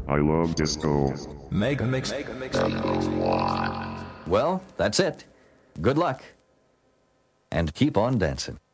I love disco. Mega mix. Well, that's it. Good luck. And keep on dancing.